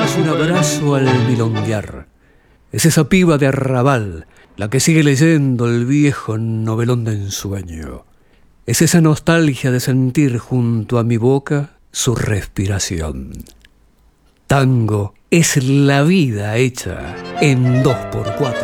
es un abrazo al milonguear. Es esa piba de arrabal la que sigue leyendo el viejo novelón de ensueño. Es esa nostalgia de sentir junto a mi boca su respiración. Tango es la vida hecha en 2x4.